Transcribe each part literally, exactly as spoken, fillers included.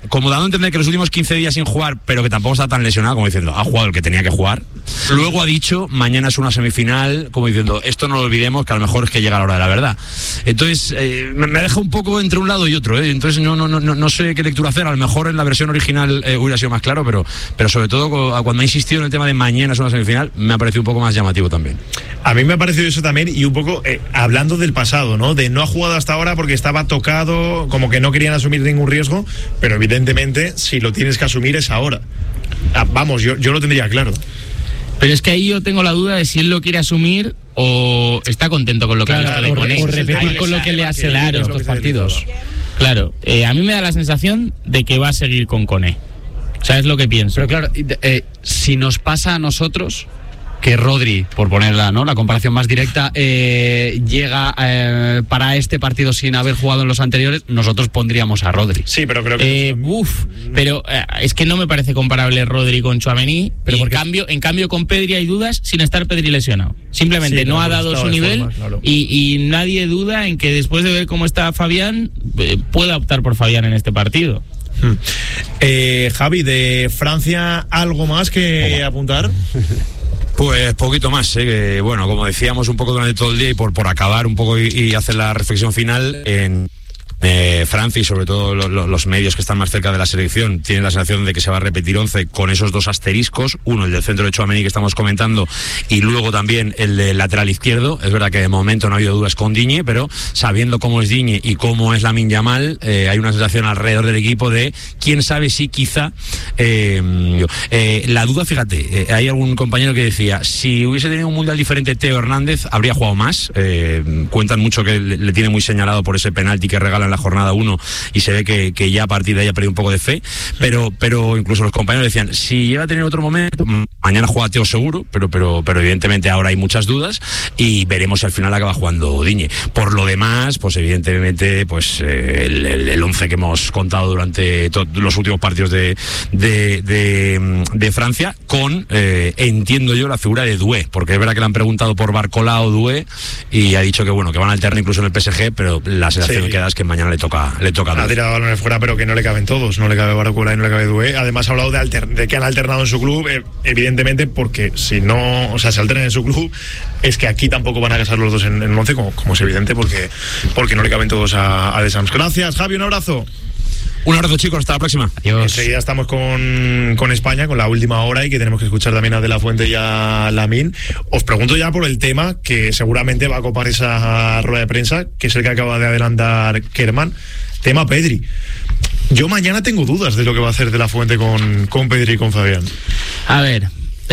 como dando a entender que los últimos quince días sin jugar, pero que tampoco está tan lesionado, como diciendo, ha jugado el que tenía que jugar. Luego ha dicho, mañana es una semifinal, como diciendo, esto no lo olvidemos, que a lo mejor es que llega la hora de la verdad. Entonces, eh, me deja un poco entre un lado y otro, ¿eh? Entonces no, no, no, no sé qué lectura hacer. A lo mejor en la versión original eh, hubiera sido más claro, pero, pero sobre todo cuando ha insistido en el tema de mañana es una semifinal, me ha parecido un poco más llamativo también. A mí me ha parecido eso también, y un poco eh, hablando del pasado, ¿no? De no ha jugado hasta ahora porque estaba tocado, como que no querían asumir ningún riesgo, pero evidentemente si lo tienes que asumir es ahora. Ah, vamos, yo, yo lo tendría claro. Pero es que ahí yo tengo la duda de si él lo quiere asumir o está contento con lo que claro, ha visto de Koné. O repetir con lo que le ha servido en estos partidos. Claro, eh, a mí me da la sensación de que va a seguir con Koné. O sea, es lo que pienso. Pero claro, eh, si nos pasa a nosotros que Rodri, por ponerla, ¿no?, la comparación más directa, eh, llega eh, para este partido sin haber jugado en los anteriores, nosotros pondríamos a Rodri. Sí, pero creo que eh, uf, pero eh, es que no me parece comparable Rodri con Tchouaméni. Pero en cambio, en cambio con Pedri hay dudas sin estar Pedri lesionado. Simplemente sí, no ha dado su nivel forma, claro. y, y nadie duda en que después de ver cómo está Fabián eh, pueda optar por Fabián en este partido. Hmm. Eh, Javi, de Francia, ¿algo más que ¿Cómo? apuntar? Pues poquito más, ¿eh? Que, bueno, como decíamos un poco durante todo el día y por, por acabar un poco y, y hacer la reflexión final, en eh, Francia y sobre todo lo, lo, los medios que están más cerca de la selección tienen la sensación de que se va a repetir once con esos dos asteriscos, uno el del centro de Tchouaméni que estamos comentando y luego también el del lateral izquierdo. Es verdad que de momento no ha habido dudas con Digne, pero sabiendo cómo es Digne y cómo es Lamine Yamal, eh, hay una sensación alrededor del equipo de quién sabe si quizá eh, eh, la duda, fíjate, eh, hay algún compañero que decía, si hubiese tenido un mundial diferente Theo Hernández habría jugado más. Eh, cuentan mucho que le, le tiene muy señalado por ese penalti que regalan la jornada uno y se ve que, que ya a partir de ahí ha perdido un poco de fe, pero, pero incluso los compañeros decían, si llega a tener otro momento, mañana juega Teo seguro, pero, pero, pero evidentemente ahora hay muchas dudas y veremos si al final acaba jugando Digne. Por lo demás, pues evidentemente pues eh, el, el, el once que hemos contado durante to- los últimos partidos de, de, de, de Francia, con, eh, entiendo yo, la figura de Doué, porque es verdad que le han preguntado por Barcola o Doué y ha dicho que bueno, que van a alternar incluso en el P S G, pero la sensación sí. que da es que mañana le toca le toca ha tirado balones fuera, pero que no le caben todos, no le cabe Barcola y no le cabe Doué. Además ha hablado de, alter, de que han alternado en su club, eh, evidentemente porque si no, o sea, se alternan en su club, es que aquí tampoco van a casar los dos en el once, como, como es evidente, porque, porque no le caben todos a, a Deschamps. Gracias, Javi, un abrazo. Un abrazo, chicos, hasta la próxima. Adiós. Enseguida estamos con, con España, con la última hora, y que tenemos que escuchar también a De La Fuente y a Lamine. Os pregunto ya por el tema que seguramente va a copar esa rueda de prensa, que es el que acaba de adelantar Kerman. Tema Pedri. Yo mañana tengo dudas de lo que va a hacer De La Fuente con, con Pedri y con Fabián. A ver,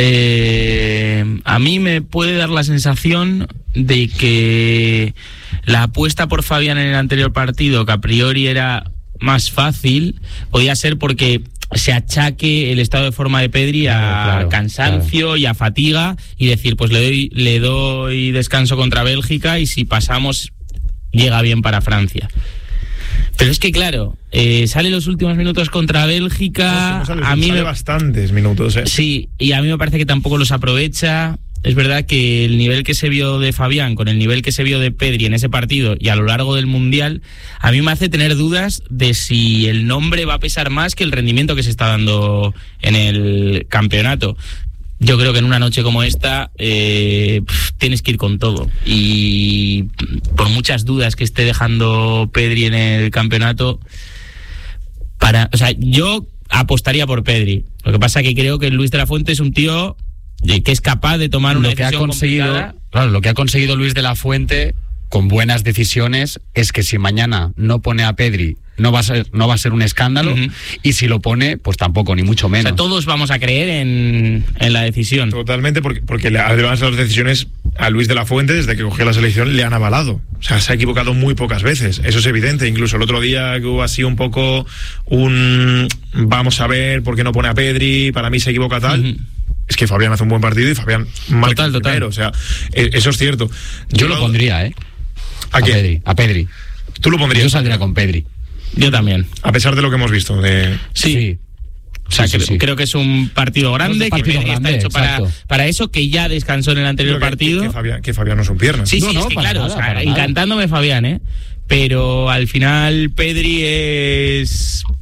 eh, a mí me puede dar la sensación de que la apuesta por Fabián en el anterior partido, que a priori era más fácil, podía ser porque se achaque el estado de forma de Pedri a claro, claro, cansancio claro. y a fatiga, y decir, pues le doy, le doy descanso contra Bélgica y si pasamos llega bien para Francia. Pero es que claro, eh, sale los últimos minutos contra Bélgica, no, sale, a mí sale me... bastantes minutos, ¿eh? Sí, y a mí me parece que tampoco los aprovecha. Es verdad que el nivel que se vio de Fabián con el nivel que se vio de Pedri en ese partido y a lo largo del Mundial, a mí me hace tener dudas de si el nombre va a pesar más que el rendimiento que se está dando en el campeonato. Yo creo que en una noche como esta eh, pff, tienes que ir con todo, y por muchas dudas que esté dejando Pedri en el campeonato, para, o sea, yo apostaría por Pedri. Lo que pasa que creo que Luis de la Fuente es un tío que es capaz de tomar una lo que decisión ha conseguido, complicada. Claro, lo que ha conseguido Luis de la Fuente con buenas decisiones es que si mañana no pone a Pedri, no va a ser, no va a ser un escándalo, uh-huh. y si lo pone, pues tampoco, ni mucho menos. O sea, todos vamos a creer en, en la decisión. Totalmente, porque, porque además las decisiones a Luis de la Fuente, desde que cogió la selección, le han avalado. O sea, se ha equivocado muy pocas veces, eso es evidente. Incluso el otro día que hubo así un poco un vamos a ver por qué no pone a Pedri, para mí se equivoca tal. Uh-huh. Es que Fabián hace un buen partido y Fabián marca total, total. primero, o sea, eso es cierto. Yo, Yo lo pondría, ¿eh? ¿A, ¿A qué? Pedri, a Pedri. ¿Tú lo pondrías? Yo saldría con Pedri. Yo también. A pesar de lo que hemos visto. De... Sí. sí. O sea, sí, creo, sí, sí. creo que es un partido grande, un partido que grande, está hecho para, para eso, que ya descansó en el anterior que, partido. Que, que, Fabián, que Fabián no son piernas. Sí, no, sí, no, es que claro, nada, o sea, encantándome Fabián, ¿eh? Pero al final Pedri es